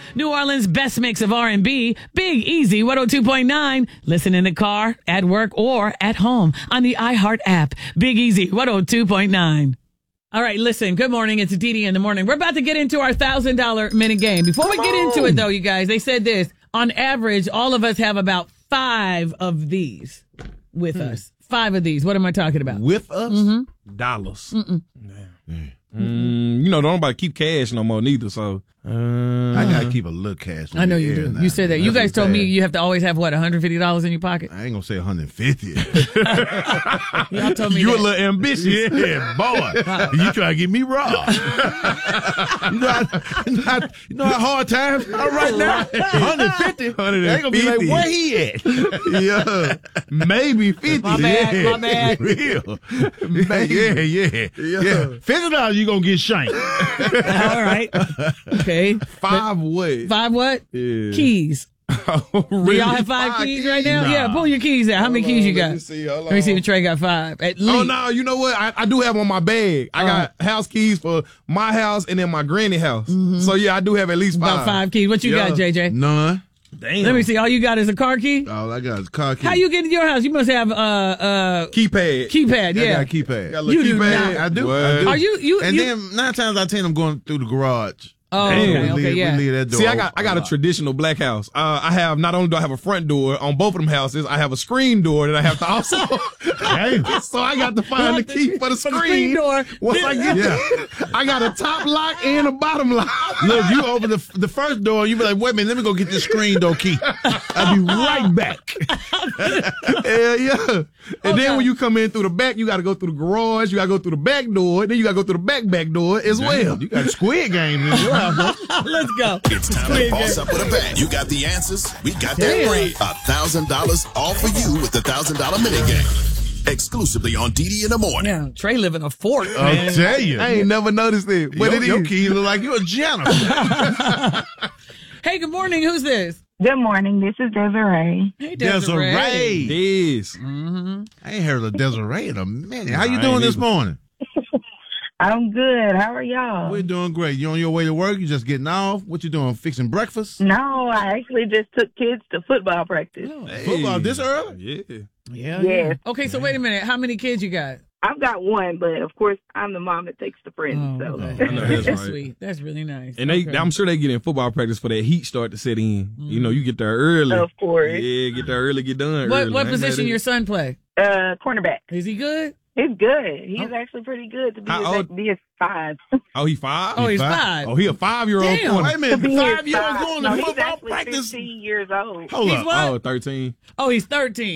New Orleans' best mix of R&B, Big Easy 102.9. Listen in the car, at work, or at home on the iHeart app. Big Easy 102.9. All right, listen, good morning. It's Dee in the morning. We're about to get into our $1,000 minute game. Before we get into it, though, you guys, they said this. On average, all of us have about 5 of these with us. 5 of these. What am I talking about? With us? Mm-hmm. Dollars. Don't nobody keep cash no more neither, so. I gotta keep a little cash. I know you do. You said that. You guys told me you have to always have, what, $150 in your pocket? I ain't gonna say 150. Y'all told me you that. a little ambitious. Yeah, boy. You try to get me robbed. you know how hard times are right now? 150. They gonna be like, where he at? Yeah. Maybe 50. My bad. Real. Yeah. $50 you gonna get shanked. All right. Okay. 5 what? 5 what? Yeah. Keys. Oh, Do really? y'all have 5 keys right now? Nah. Yeah, pull your keys out. How many keys you got? Let me see. Hold Let me see on. if Trey got 5. At least. Oh, no, you know what? I do have on my bag. I got house keys for my house and then my granny house. So, yeah, I do have at least 5. About 5 keys. What you got, JJ? None. Damn. Let me see. All you got is a car key? All I got is car key. How you get in your house? You must have Keypad. keypad, I yeah. got a keypad. Got a little You do keypad. not. I do. What? I do. Are you And then 9 times out of 10, I'm going through the garage. Oh, Damn. okay, yeah. We leave that door. See, I got a traditional black house. I have, not only do I have a front door on both of them houses, I have a screen door that I have to also. So I got to find the key for the screen door. Once I get there, I got a top lock and a bottom lock. Look, you open the first door, you be like, wait a minute, let me go get this screen door key. I'll be right back. Hell yeah. And then when you come in through the back, you got to go through the garage, you got to go through the back door, then you got to go through the back door as well. You got Squid Game in your house. Let's go. It's time to boss up with a bang. You got the answers. We got that bread. $1,000 all for you with the $1,000 minute game. Exclusively on Dee in the morning. Yeah, Trey live in a fort, I'll man. tell you. I ain't never noticed it, but your key look like you're a janitor. Hey, good morning. Who's this? Good morning. This is Desiree. Hey, Desiree. Yes. I ain't heard of Desiree in a minute. How you doing this morning? I'm good. How are y'all? We're doing great. You on your way to work? You just getting off? What you doing? Fixing breakfast? No, I actually just took kids to football practice. Football this early? Yeah. Yeah. Yes. Okay, so wait a minute. How many kids you got? I've got one, but of course, I'm the mom that takes the friends. So. okay. I know that's right. Sweet. That's really nice. And Okay. I'm sure they get in football practice for that heat start to set in. You know, you get there early. Of course. Yeah, get there early, get done early. What I ain't position mad at your it. son play? Cornerback. Is he good? He's good. He's actually pretty good to be How old? be a 5. Oh, he 5? Oh, he's 5. Oh, he a 5-year-old Damn. corner. Wait a minute. To be 5 years 5. going No, to he's football actually practice? 15 years old. Hold He's up. what? Oh, 13. Oh, he's 13.